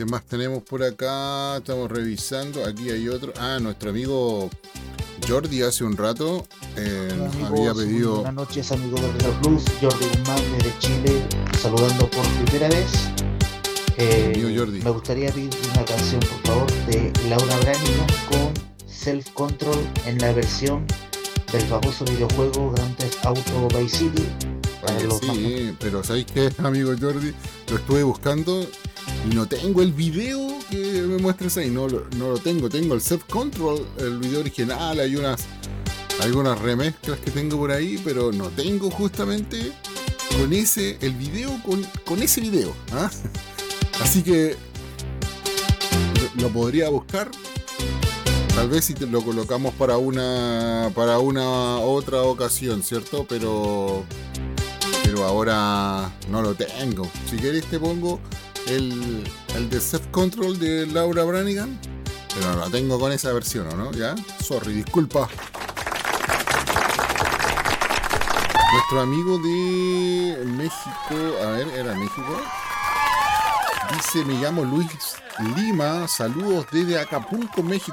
¿Qué más tenemos por acá? Estamos revisando. Aquí hay otro. Ah, nuestro amigo Jordi hace un rato Hola nos había amigos, muy pedido. buenas noches amigos de Retro Plus, Jordi Guzmán desde Chile, saludando por primera vez. Amigo Jordi. Me gustaría pedir una canción por favor de Laura Branigan con Self Control en la versión del famoso videojuego Grand Theft Auto Vice City para Oye, los más sí, pequeños. pero ¿sabéis qué, amigo Jordi? Lo estuve buscando y no tengo el video que me muestres ahí. No lo tengo. Tengo el Self Control, el video original. Hay algunas remezclas que tengo por ahí, pero no tengo justamente el video con ese video. ¿Ah? Así que lo podría buscar. Tal vez si lo colocamos para una otra ocasión, ¿cierto? Pero ahora no lo tengo. Si querés te pongo el de Self Control de Laura Branigan, pero no lo tengo con esa versión, ¿o no? ¿Ya? Sorry, disculpa. Nuestro amigo de México, a ver, ¿era México? Dice, me llamo Luis Lima, saludos desde Acapulco, México.